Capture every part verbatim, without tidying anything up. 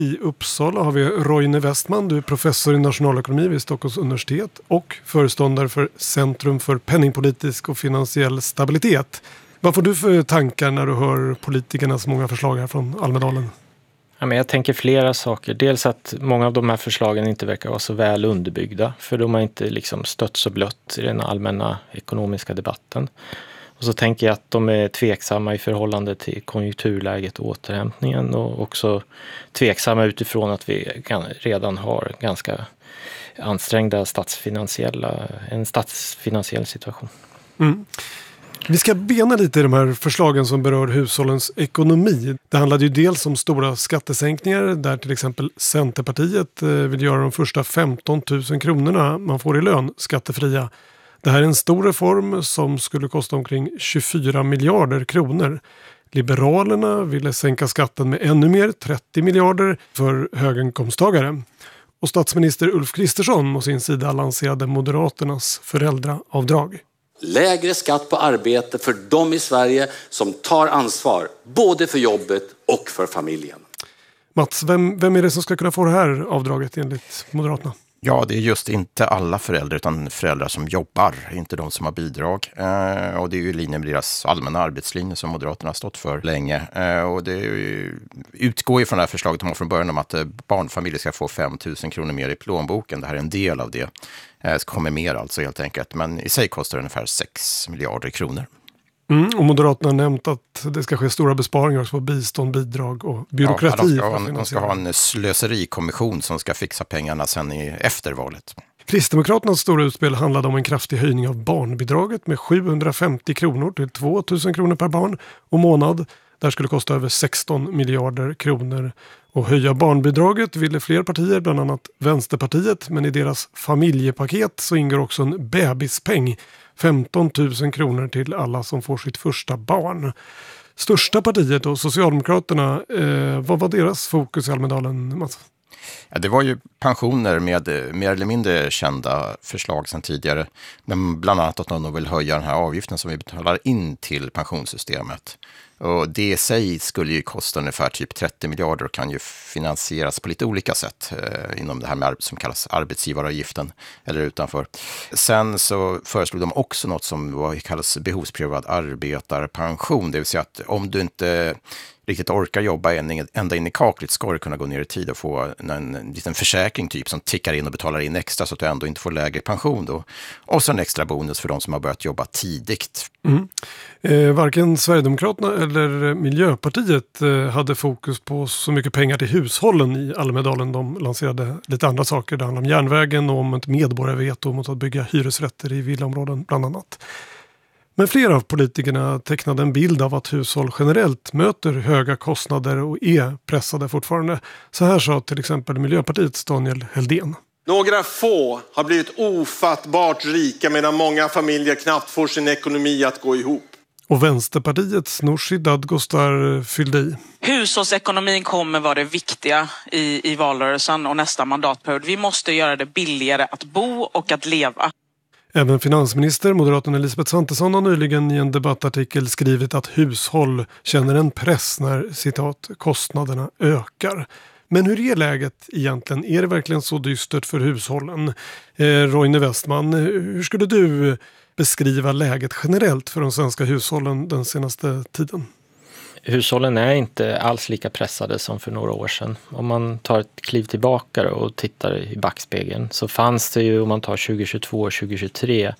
I Uppsala har vi Roine Westman, du är professor i nationalekonomi vid Stockholms universitet och föreståndare för Centrum för penningpolitisk och finansiell stabilitet. Vad får du för tankar när du hör politikernas många förslag här från Almedalen? Ja, men jag tänker flera saker. Dels att många av de här förslagen inte verkar vara så väl underbyggda, för de har inte liksom stött så blött i den allmänna ekonomiska debatten. Och så tänker jag att de är tveksamma i förhållande till konjunkturläget och återhämtningen, och också tveksamma utifrån att vi redan har ganska ansträngda statsfinansiella, en statsfinansiell situation. Mm. Vi ska bena lite i de här förslagen som berör hushållens ekonomi. Det handlade ju dels om stora skattesänkningar där till exempel Centerpartiet vill göra de första femton tusen kronorna man får i lön skattefria. Det här är en stor reform som skulle kosta omkring tjugofyra miljarder kronor. Liberalerna ville sänka skatten med ännu mer, trettio miljarder för höginkomsttagare. Och statsminister Ulf Kristersson å sin sida lanserade Moderaternas föräldraavdrag. Lägre skatt på arbete för de i Sverige som tar ansvar både för jobbet och för familjen. Mats, vem, vem är det som ska kunna få det här avdraget enligt Moderaterna? Ja, det är just inte alla föräldrar utan föräldrar som jobbar, inte de som har bidrag. Eh, och det är ju i linje med deras allmänna arbetslinje som Moderaterna har stått för länge. Eh, och det ju, utgår ju från det här förslaget de har från början om att eh, barnfamiljer ska få fem tusen kronor mer i plånboken. Det här är en del av det. Eh, ska komma mer alltså helt enkelt. Men i sig kostar det ungefär sex miljarder kronor. Mm, och Moderaterna har nämnt att det ska ske stora besparingar också på bistånd, bidrag och byråkrati. Ja, de, ska ha en, de ska ha en slöserikommission som ska fixa pengarna sen i eftervalet. Kristdemokraternas stora utspel handlade om en kraftig höjning av barnbidraget med sjuhundrafemtio kronor till tvåtusen kronor per barn och månad. Där skulle kosta över sexton miljarder kronor. Och höja barnbidraget ville fler partier, bland annat Vänsterpartiet, men i deras familjepaket så ingår också en bebispeng. femton tusen kronor till alla som får sitt första barn. Största partiet och Socialdemokraterna, eh, vad var deras fokus i Almedalen, Mats? Ja, det var ju pensioner med mer eller mindre kända förslag sedan tidigare. Men bland annat att de vill höja den här avgiften som vi betalar in till pensionssystemet. Och det i sig skulle ju kosta ungefär typ trettio miljarder och kan ju finansieras på lite olika sätt eh, inom det här med som kallas arbetsgivaravgiften eller utanför. Sen så föreslog de också något som var, kallas behovsprövad arbetarpension. Det vill säga att om du inte riktigt orkar jobba ända in i kaklet ska du kunna gå ner i tid och få en, en liten försäkring typ som tickar in och betalar in extra så att du ändå inte får lägre pension då. Och så en extra bonus för de som har börjat jobba tidigt. Mm. Eh, varken Sverigedemokraterna eller Miljöpartiet eh, hade fokus på så mycket pengar till hushållen i Almedalen. De lanserade lite andra saker. Det handlar om järnvägen och om ett medborgarveto mot att bygga hyresrätter i villaområden bland annat. Men flera av politikerna tecknade en bild av att hushåll generellt möter höga kostnader och är pressade fortfarande. Så här sa till exempel Miljöpartiets Daniel Heldén. Några få har blivit ofattbart rika medan många familjer knappt får sin ekonomi att gå ihop. Och Vänsterpartiets Nooshi Dadgostar fyllde i. Hushållsekonomin kommer vara det viktiga i, i valrörelsen och nästa mandatperiod. Vi måste göra det billigare att bo och att leva. Även finansminister, moderaten Elisabeth Svantesson, har nyligen i en debattartikel skrivit att hushåll känner en press när, citat, kostnaderna ökar. Men hur är läget egentligen? Är det verkligen så dystert för hushållen? Eh, Roine Westman, hur skulle du beskriva läget generellt för de svenska hushållen den senaste tiden? Hushållen är inte alls lika pressade som för några år sedan. Om man tar ett kliv tillbaka och tittar i backspegeln så fanns det ju, om man tar tjugohundratjugotvå och tjugohundratjugotre,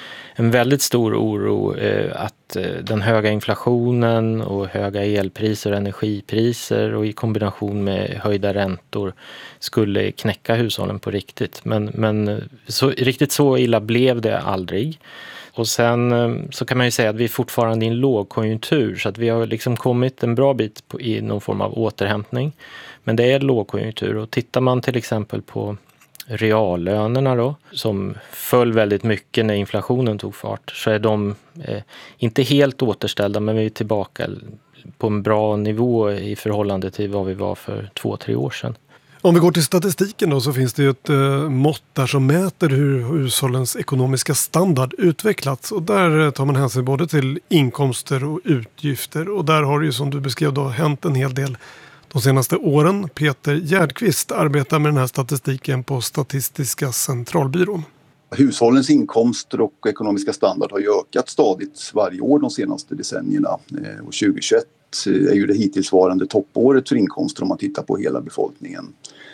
en väldigt stor oro eh, att eh, den höga inflationen och höga elpriser och energipriser och i kombination med höjda räntor skulle knäcka hushållen på riktigt. Men, men så, riktigt så illa blev det aldrig. Och sen så kan man ju säga att vi är fortfarande i en lågkonjunktur så att vi har liksom kommit en bra bit på, i någon form av återhämtning. Men det är lågkonjunktur och tittar man till exempel på reallönerna då som föll väldigt mycket när inflationen tog fart så är de eh, inte helt återställda men vi är tillbaka på en bra nivå i förhållande till vad vi var för två, tre år sedan. Om vi går till statistiken då så finns det ju ett eh, mått där som mäter hur hushållens ekonomiska standard utvecklats. Och där tar man hänsyn både till inkomster och utgifter. Och där har det ju som du beskrev då hänt en hel del de senaste åren. Peter Gärdqvist arbetar med den här statistiken på Statistiska centralbyrån. Hushållens inkomster och ekonomiska standard har ju ökat stadigt varje år de senaste decennierna. Och tjugohundratjugoett är ju det hittillsvarande toppåret för inkomster om man tittar på hela befolkningen.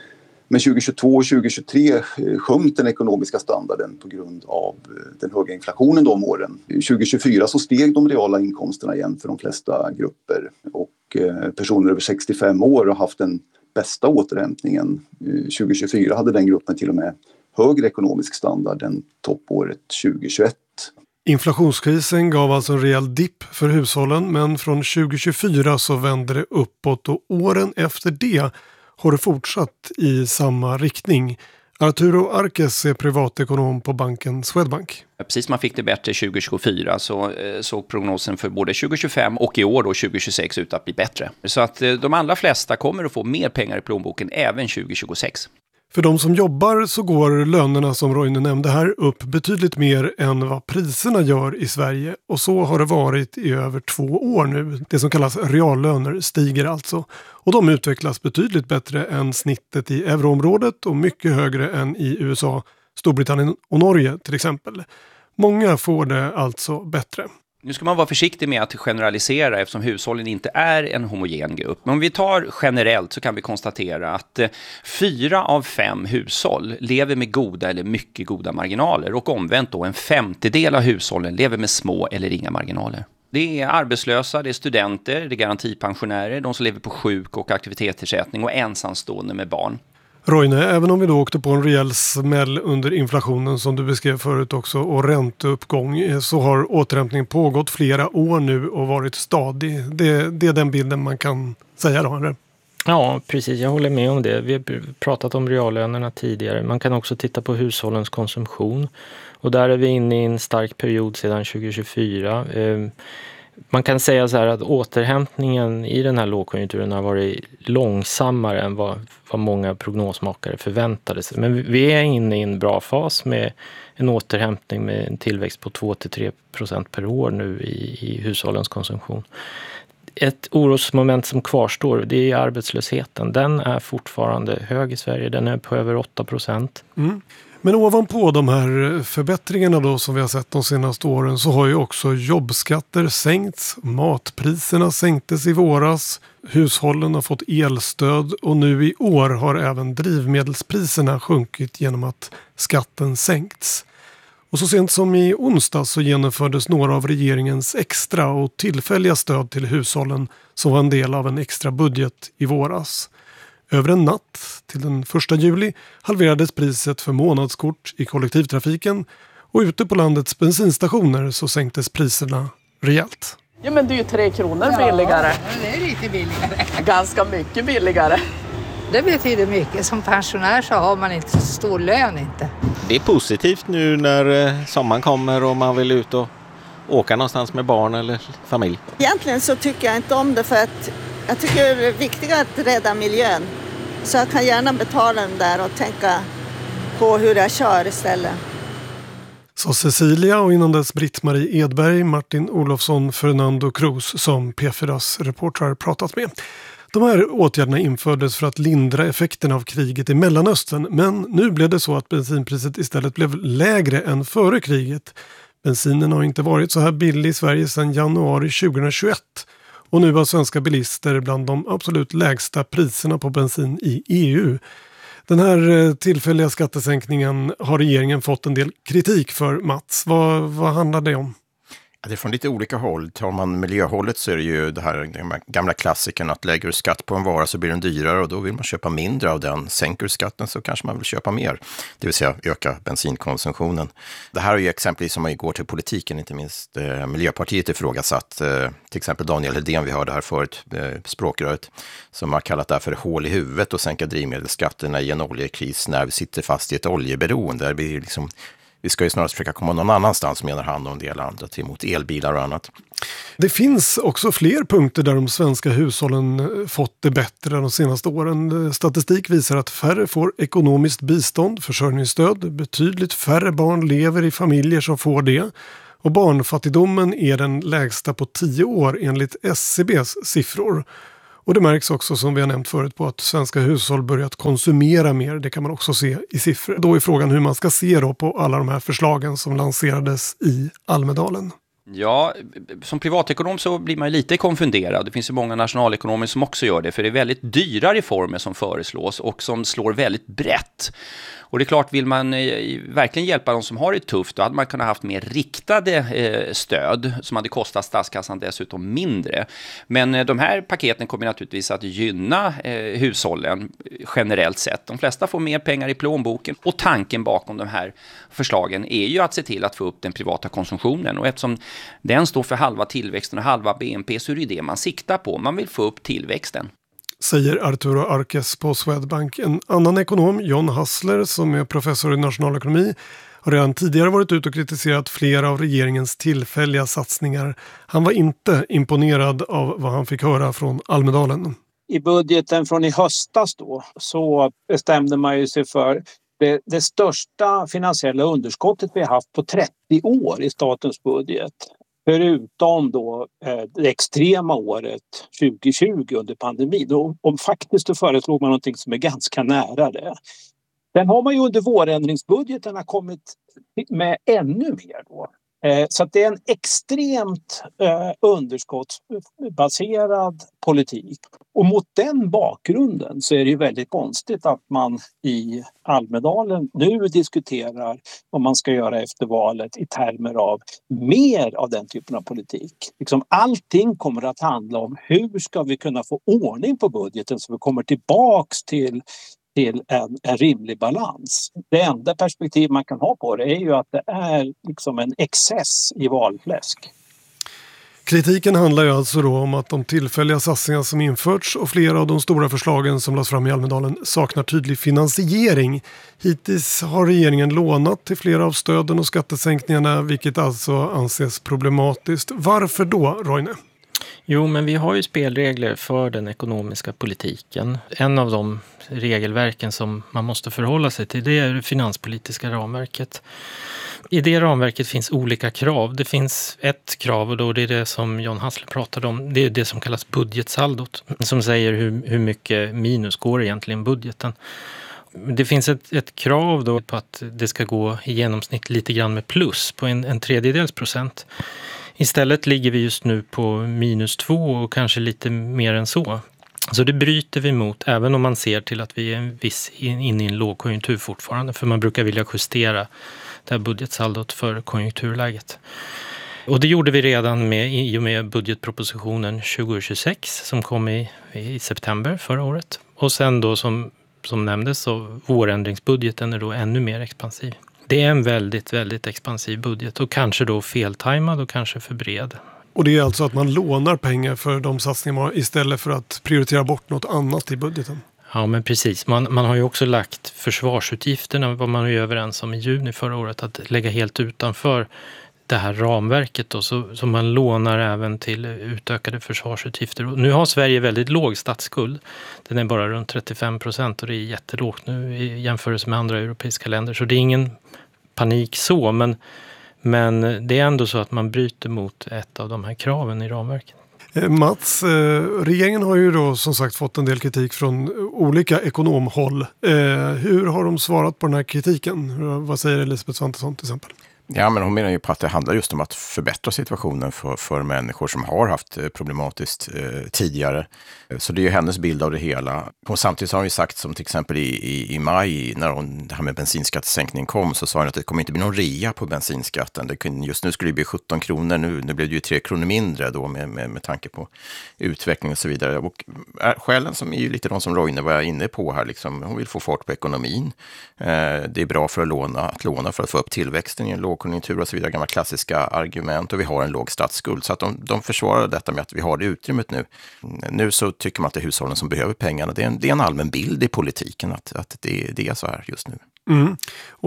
Men tjugohundratjugotvå och tjugohundratjugotre sjönk den ekonomiska standarden på grund av den höga inflationen de åren. tjugohundratjugofyra så steg de reala inkomsterna igen för de flesta grupper. Och personer över sextiofem år har haft den bästa återhämtningen. tjugohundratjugofyra hade den gruppen till och med högre ekonomisk standard än toppåret tjugohundratjugoett. Inflationskrisen gav alltså en rejäl dipp för hushållen, men från tjugohundratjugofyra så vände det uppåt och åren efter det har det fortsatt i samma riktning. Arturo Arques är privatekonom på banken Swedbank. Precis som man fick det bättre tjugohundratjugofyra så såg prognosen för både tjugohundratjugofem och i år då tjugohundratjugosex ut att bli bättre. Så att de allra flesta kommer att få mer pengar i plånboken även tjugohundratjugosex. För de som jobbar så går lönerna, som Roine nämnde här, upp betydligt mer än vad priserna gör i Sverige. Och så har det varit i över två år nu. Det som kallas reallöner stiger alltså. Och de utvecklas betydligt bättre än snittet i euroområdet och mycket högre än i U S A, Storbritannien och Norge till exempel. Många får det alltså bättre. Nu ska man vara försiktig med att generalisera eftersom hushållen inte är en homogen grupp. Men om vi tar generellt så kan vi konstatera att eh, fyra av fem hushåll lever med goda eller mycket goda marginaler. Och omvänt då en femtedel av hushållen lever med små eller inga marginaler. Det är arbetslösa, det är studenter, det är garantipensionärer, de som lever på sjuk- och aktivitetsersättning och ensamstående med barn. Roine, även om vi då åkte på en rejäl smäll under inflationen som du beskrev förut också och ränteuppgång, så har återhämtningen pågått flera år nu och varit stadig. Det, det är den bilden man kan säga då, eller? Ja, precis. Jag håller med om det. Vi har pratat om reallönerna tidigare. Man kan också titta på hushållens konsumtion. Och där är vi inne i en stark period sedan tjugohundratjugofyra. Man kan säga så här att återhämtningen i den här lågkonjunkturen har varit långsammare än vad, vad många prognosmakare förväntade sig. Men vi är inne i en bra fas med en återhämtning med en tillväxt på två till tre procent per år nu i, i hushållens konsumtion. Ett orosmoment som kvarstår, det är arbetslösheten. Den är fortfarande hög i Sverige, den är på över åtta procent. Mm. Men ovanpå de här förbättringarna då som vi har sett de senaste åren så har ju också jobbskatter sänkts, matpriserna sänktes i våras, hushållen har fått elstöd och nu i år har även drivmedelspriserna sjunkit genom att skatten sänkts. Och så sent som i onsdag så genomfördes några av regeringens extra och tillfälliga stöd till hushållen som var en del av en extra budget i våras. Över en natt till den första juli halverades priset för månadskort i kollektivtrafiken och ute på landets bensinstationer så sänktes priserna rejält. Ja, men det är ju tre kronor billigare. Ja, det är lite billigare. Ganska mycket billigare. Det betyder mycket. Som pensionär så har man inte så stor lön inte. Det är positivt nu när sommaren kommer och man vill ut och åka någonstans med barn eller familj. Egentligen så tycker jag inte om det för att jag tycker det är viktigt att rädda miljön. Så jag kan gärna betala den där och tänka på hur jag kör istället. Så Cecilia och innan dess Britt-Marie Edberg, Martin Olofsson, Fernando Cruz som P fyras reportrar pratat med. De här åtgärderna infördes för att lindra effekterna av kriget i Mellanöstern, men nu blev det så att bensinpriset istället blev lägre än före kriget. Bensinen har inte varit så här billig i Sverige sedan januari tjugohundratjugoett och nu har svenska bilister bland de absolut lägsta priserna på bensin i E U. Den här tillfälliga skattesänkningen har regeringen fått en del kritik för, Mats. Vad, vad handlar det om? Det är från lite olika håll. Tar man miljöhållet så är det ju det här gamla klassiken att lägger du skatt på en vara så blir den dyrare och då vill man köpa mindre av den. Sänker du skatten så kanske man vill köpa mer, det vill säga öka bensinkonsumtionen. Det här är ju exempelvis som man går till politiken, inte minst eh, Miljöpartiet ifrågasatt. Eh, till exempel Daniel Hedén, vi hörde här förut, eh, språkröret, som har kallat det här för hål i huvudet och sänka drivmedelsskatterna i en oljekris när vi sitter fast i ett oljeberoende. Det blir liksom... Vi ska ju snarast försöka komma någon annanstans, menar han, och en del andra till mot elbilar och annat. Det finns också fler punkter där de svenska hushållen fått det bättre de senaste åren. Statistik visar att färre får ekonomiskt bistånd, försörjningsstöd. Betydligt färre barn lever i familjer som får det. Och barnfattigdomen är den lägsta på tio år enligt S C B:s siffror. Och det märks också, som vi har nämnt förut, på att svenska hushåll börjat konsumera mer. Det kan man också se i siffror. Då är frågan hur man ska se då på alla de här förslagen som lanserades i Almedalen. Ja, som privatekonom så blir man lite konfunderad. Det finns ju många nationalekonomer som också gör det, för det är väldigt dyra reformer som föreslås och som slår väldigt brett. Och det är klart, vill man eh, verkligen hjälpa de som har det tufft, då hade man kunnat haft mer riktade eh, stöd som hade kostat statskassan dessutom mindre. Men eh, de här paketen kommer naturligtvis att gynna eh, hushållen generellt sett. De flesta får mer pengar i plånboken, och tanken bakom de här förslagen är ju att se till att få upp den privata konsumtionen. Och eftersom den står för halva tillväxten och halva B N P, så är det det man siktar på. Man vill få upp tillväxten. Säger Arturo Arques på Swedbank. En annan ekonom, John Hassler, som är professor i nationalekonomi, har redan tidigare varit ute och kritiserat flera av regeringens tillfälliga satsningar. Han var inte imponerad av vad han fick höra från Almedalen. I budgeten från i höstas då, så bestämde man ju sig för det, det största finansiella underskottet vi har haft på trettio år i statens budget. Förutom då eh, det extrema året tjugo tjugo under pandemin. Och, och faktiskt då föreslog man någonting som är ganska nära det. Sen har man ju under vårändringsbudgeterna kommit med ännu mer då. Eh, så att det är en extremt eh, underskottsbaserad politik. Och mot den bakgrunden så är det ju väldigt konstigt att man i Almedalen nu diskuterar vad man ska göra efter valet i termer av mer av den typen av politik. Liksom allting kommer att handla om hur ska vi kunna få ordning på budgeten så vi kommer tillbaks till till en, en rimlig balans. Det enda perspektiv man kan ha på det är ju att det är liksom en excess i valfläsk. Kritiken handlar ju alltså då om att de tillfälliga satsningar som införts och flera av de stora förslagen som lades fram i Almedalen saknar tydlig finansiering. Hittills har regeringen lånat till flera av stöden och skattesänkningarna, vilket alltså anses problematiskt. Varför då, Roine? Jo, men vi har ju spelregler för den ekonomiska politiken. En av de regelverken som man måste förhålla sig till, det är det finanspolitiska ramverket. I det ramverket finns olika krav. Det finns ett krav, och då det är det som John Hassler pratade om. Det är det som kallas budgetsaldot, som säger hur, hur mycket minus går egentligen budgeten. Det finns ett, ett krav då på att det ska gå i genomsnitt lite grann med plus på en, en tredjedels procent. Istället ligger vi just nu på minus två och kanske lite mer än så. Så det bryter vi mot, även om man ser till att vi är en viss in, in i en lågkonjunktur fortfarande. För man brukar vilja justera det här budgetsaldot för konjunkturläget. Och det gjorde vi redan med, i och med budgetpropositionen tjugo tjugosex som kom i, i september förra året. Och sen då som, som nämndes så vårändringsbudgeten är då ännu mer expansiv. Det är en väldigt, väldigt expansiv budget och kanske då feltajmad och kanske för bred. Och det är alltså att man lånar pengar för de satsningarna istället för att prioritera bort något annat i budgeten? Ja, men precis. Man, man har ju också lagt försvarsutgifterna, vad man är överens om i juni förra året, att lägga helt utanför det här ramverket då, så, så man lånar även till utökade försvarsutgifter. Och nu har Sverige väldigt låg statsskuld. Den är bara runt trettiofem procent och det är jättelågt nu i jämförelse med andra europeiska länder. Så det är ingen panik så, men, men det är ändå så att man bryter mot ett av de här kraven i ramverket. Mats, regeringen har ju då som sagt fått en del kritik från olika ekonomhåll. Hur har de svarat på den här kritiken? Vad säger Elisabeth Svantesson till exempel? Ja, men hon menar ju på att det handlar just om att förbättra situationen för, för människor som har haft problematiskt eh, tidigare. Så det är ju hennes bild av det hela. Och samtidigt har hon ju sagt, som till exempel i, i, i maj när hon, det här med bensinskattesänkning kom, så sa hon att det kommer inte bli någon rea på bensinskatten. Det kunde, just nu skulle det bli sjutton kronor, nu, nu blev det ju tre kronor mindre då med, med, med tanke på utveckling och så vidare. Och skälen som är ju lite de som Roine var inne på här, liksom, hon vill få fart på ekonomin. Eh, det är bra för att låna, att låna för att få upp tillväxten i en låg konjunktur och så vidare, gamla klassiska argument, och vi har en låg statsskuld. Så att de, de försvarar detta med att vi har det utrymmet nu. Nu så tycker man att det är hushållen som behöver pengarna. Det är en, det är en allmän bild i politiken att, att det, det är så här just nu. Mm.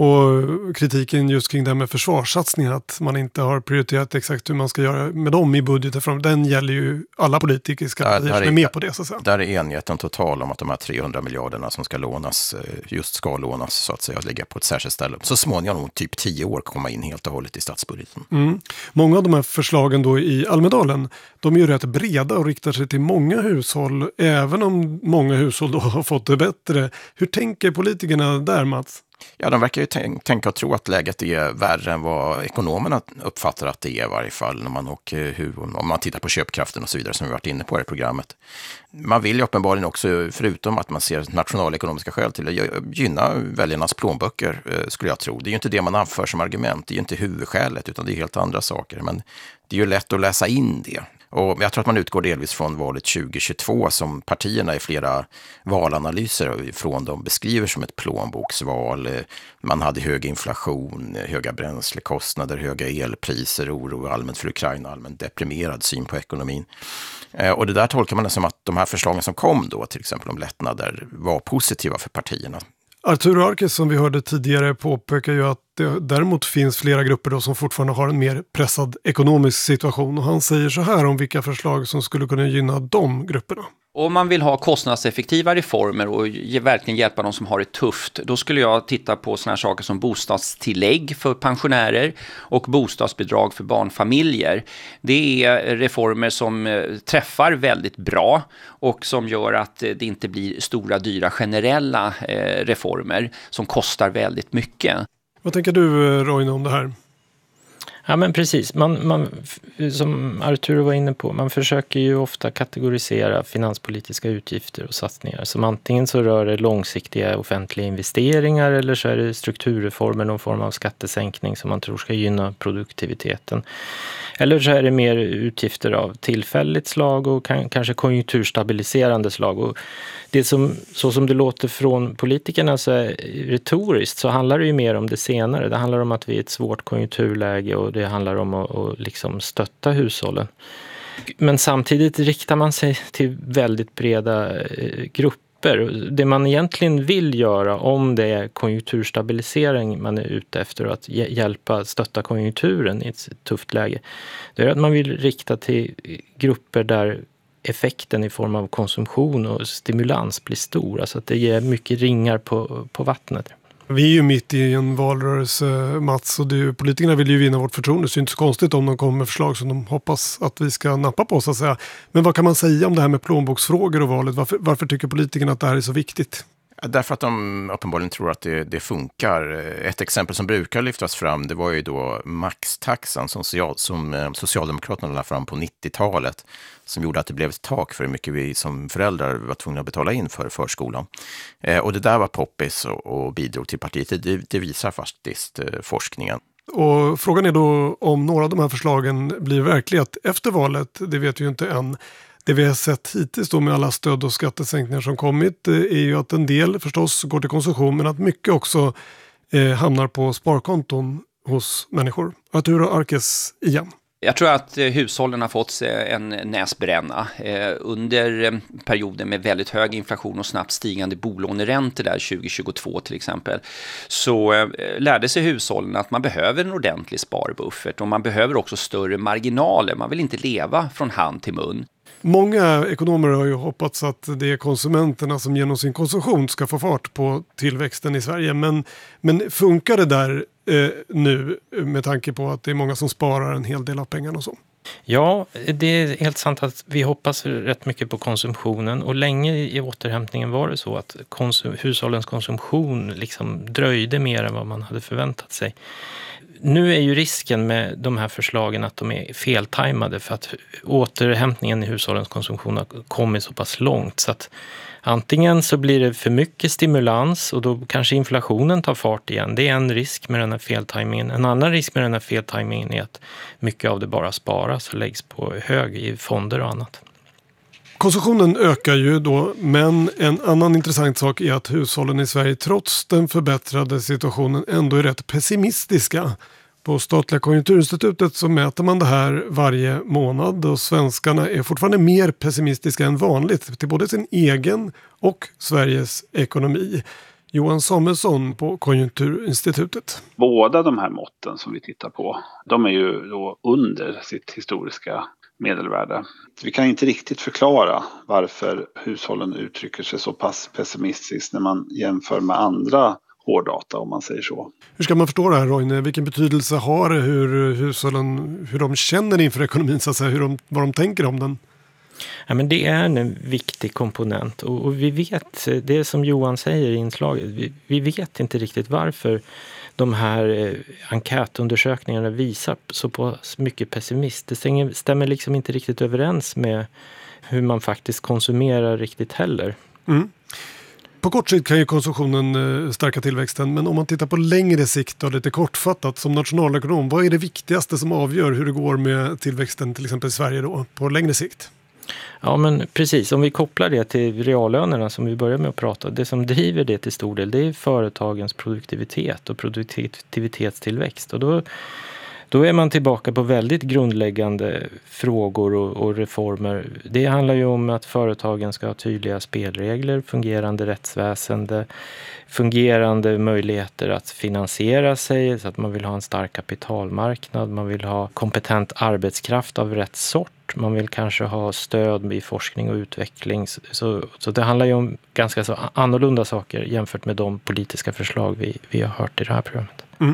Och kritiken just kring det här med försvarssatsningar, att man inte har prioriterat exakt hur man ska göra med dem i budgeten, den gäller ju alla politiska partier som är med på det, så att säga. Där är enigheten total om att de här trehundra miljarderna som ska lånas, just ska lånas så att säga, och ligga på ett särskilt ställe. Så småningom, typ tio år, komma in helt och hållet i statsbudgeten. Mm. Många av de här förslagen då i Almedalen, de är ju rätt breda och riktar sig till många hushåll, även om många hushåll då har fått det bättre. Hur tänker politikerna där, Mats? Ja, de verkar ju tänk, tänka och tro att läget är värre än vad ekonomerna uppfattar att det är i varje fall, när man, och hur, om man tittar på köpkraften och så vidare som vi varit inne på i programmet. Man vill ju uppenbarligen också, förutom att man ser nationalekonomiska skäl till att gynna väljarnas plånböcker, skulle jag tro. Det är ju inte det man anför som argument, det är ju inte huvudskälet, utan det är helt andra saker. Men det är ju lätt att läsa in det. Och jag tror att man utgår delvis från valet tjugohundratjugotvå som partierna i flera valanalyser från dem beskriver som ett plånboksval. Man hade hög inflation, höga bränslekostnader, höga elpriser, oro allmänt för Ukraina, allmänt deprimerad syn på ekonomin. Och det där tolkar man som att de här förslagen som kom då, till exempel om lättnader, var positiva för partierna. Arturo Arques, som vi hörde tidigare, påpekar ju att det däremot finns flera grupper då som fortfarande har en mer pressad ekonomisk situation. Och han säger så här om vilka förslag som skulle kunna gynna de grupperna. Om man vill ha kostnadseffektiva reformer och verkligen hjälpa de som har det tufft, då skulle jag titta på såna här saker som bostadstillägg för pensionärer och bostadsbidrag för barnfamiljer. Det är reformer som träffar väldigt bra och som gör att det inte blir stora, dyra generella reformer som kostar väldigt mycket. Vad tänker du, Roine, om det här? Ja, men precis. Man, man, som Arturo var inne på, man försöker ju ofta kategorisera finanspolitiska utgifter och satsningar. Som antingen så rör det långsiktiga offentliga investeringar eller så är det strukturreformer, någon form av skattesänkning som man tror ska gynna produktiviteten. Eller så är det mer utgifter av tillfälligt slag och kan, kanske konjunkturstabiliserande slag. Och det som, så som det låter från politikerna så är retoriskt, så handlar det ju mer om det senare. Det handlar om att vi är i ett svårt konjunkturläge och det handlar om att, att liksom stötta hushållen. Men samtidigt riktar man sig till väldigt breda grupper. Det man egentligen vill göra, om det är konjunkturstabilisering man är ute efter att hjälpa, stötta konjunkturen i ett tufft läge, det är att man vill rikta till grupper där effekten i form av konsumtion och stimulans blir stor. Alltså att det ger mycket ringar på, på vattnet. Vi är ju mitt i en valrörelse, Mats, och det, politikerna vill ju vinna vårt förtroende, så det är inte så konstigt om de kommer med förslag som de hoppas att vi ska nappa på, så att säga. Men vad kan man säga om det här med plånboksfrågor och valet? Varför, varför tycker politikerna att det här är så viktigt? Därför att de uppenbarligen tror att det, det funkar. Ett exempel som brukar lyftas fram, det var ju då maxtaxan som, social, som Socialdemokraterna lade fram på nittiotalet, som gjorde att det blev ett tak för hur mycket vi som föräldrar var tvungna att betala in för förskolan. Eh, och det där var poppis och, och bidrog till partiet. Det, det visar faktiskt eh, forskningen. Och frågan är då om några av de här förslagen blir verklighet efter valet. Det vet vi ju inte än. Det vi har sett hittills då med alla stöd och skattesänkningar som kommit är ju att en del förstås går till konsumtion, men att mycket också eh, hamnar på sparkonton hos människor. Arturo Arques igen. Jag tror att hushållen har fått en näsbränna under perioden med väldigt hög inflation och snabbt stigande bolåneräntor där tjugohundratjugotvå till exempel. Så lärde sig hushållen att man behöver en ordentlig sparbuffert och man behöver också större marginaler. Man vill inte leva från hand till mun. Många ekonomer har ju hoppats att det är konsumenterna som genom sin konsumtion ska få fart på tillväxten i Sverige. Men, men funkar det där eh, nu med tanke på att det är många som sparar en hel del av pengarna och så? Ja, det är helt sant att vi hoppas rätt mycket på konsumtionen, och länge i återhämtningen var det så att konsum- hushållens konsumtion liksom dröjde mer än vad man hade förväntat sig. Nu är ju risken med de här förslagen att de är feltajmade, för att återhämtningen i hushållens konsumtion har kommit så pass långt så att antingen så blir det för mycket stimulans och då kanske inflationen tar fart igen. Det är en risk med den här feltajmingen. En annan risk med den här feltajmingen är att mycket av det bara sparas och läggs på hög i fonder och annat. Konsumtionen ökar ju då, men en annan intressant sak är att hushållen i Sverige trots den förbättrade situationen ändå är rätt pessimistiska. På Statliga konjunkturinstitutet så mäter man det här varje månad, och svenskarna är fortfarande mer pessimistiska än vanligt till både sin egen och Sveriges ekonomi. Johan Samuelsson på Konjunkturinstitutet. Båda de här måtten som vi tittar på, de är ju då under sitt historiska medelvärde. Vi kan inte riktigt förklara varför hushållen uttrycker sig så pass pessimistiskt när man jämför med andra hårddata, om man säger så. Hur ska man förstå det här, Roine? Vilken betydelse har det hur hushållen, hur de känner inför ekonomin, så att säga, hur de, vad de tänker om den? Ja, men det är en viktig komponent och, och vi vet, det som Johan säger i inslaget, vi, vi vet inte riktigt varför de här eh, enkätundersökningarna visar så pass mycket pessimism. Det stämmer, stämmer liksom inte riktigt överens med hur man faktiskt konsumerar riktigt heller. Mm. På kort sikt kan ju konsumtionen stärka tillväxten, men om man tittar på längre sikt och lite kortfattat som nationalekonom, vad är det viktigaste som avgör hur det går med tillväxten till exempel i Sverige då, på längre sikt? Ja, men precis. Om vi kopplar det till reallönerna som vi börjar med att prata, det som driver det till stor del, det är företagens produktivitet och produktivitetstillväxt. Och då, då är man tillbaka på väldigt grundläggande frågor och, och reformer. Det handlar ju om att företagen ska ha tydliga spelregler, fungerande rättsväsende, fungerande möjligheter att finansiera sig, så att man vill ha en stark kapitalmarknad, man vill ha kompetent arbetskraft av rätt sort. Man vill kanske ha stöd i forskning och utveckling. Så, så det handlar ju om ganska så annorlunda saker jämfört med de politiska förslag vi, vi har hört i det här programmet. Mm.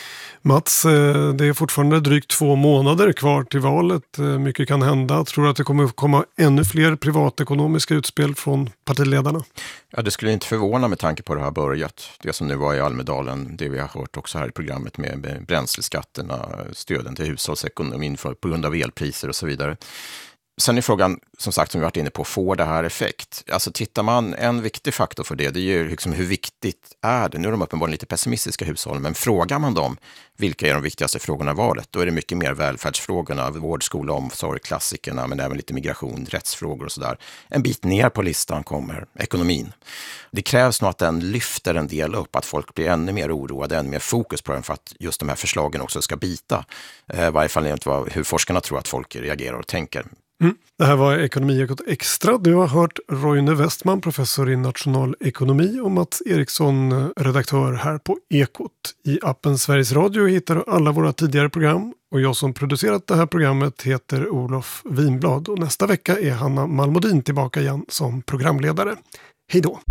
Mats, det är fortfarande drygt två månader kvar till valet. Mycket kan hända. Jag tror att det kommer komma ännu fler privatekonomiska utspel från partiledarna. Ja, det skulle inte förvåna med tanke på det här börjat. Det som nu var i Almedalen, det vi har hört också här i programmet med bränsleskatterna, stöden till hushållsekonomin för, på grund av elpriser och så vidare. Sen är frågan, som sagt, som vi varit inne på, får det här effekt? Alltså tittar man, en viktig faktor för det, det är ju liksom hur viktigt är det? Nu är de uppenbarligen lite pessimistiska hushåll, men frågar man dem vilka är de viktigaste frågorna i valet, då är det mycket mer välfärdsfrågorna, vård, skola, omsorg, klassikerna, men även lite migration, rättsfrågor och sådär. En bit ner på listan kommer ekonomin. Det krävs nog att den lyfter en del upp, att folk blir ännu mer oroade, ännu mer fokus på den för att just de här förslagen också ska bita. Eh, I varje fall inte hur forskarna tror att folk reagerar och tänker. Mm. Det här var Ekonomiekot Extra. Du har hört Roine Westman, professor i nationalekonomi, och Mats Eriksson, redaktör här på Ekot. I appen Sveriges Radio hittar du alla våra tidigare program, och jag som producerat det här programmet heter Olof Winblad, och nästa vecka är Hanna Malmodin tillbaka igen som programledare. Hej då!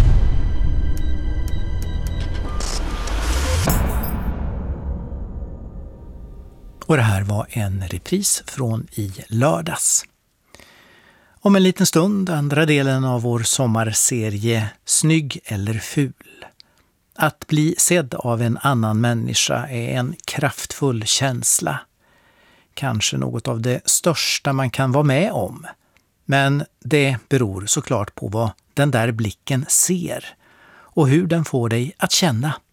Och det här var en repris från i lördags. Om en liten stund, andra delen av vår sommarserie Snygg eller ful. Att bli sedd av en annan människa är en kraftfull känsla. Kanske något av det största man kan vara med om. Men det beror såklart på vad den där blicken ser och hur den får dig att känna.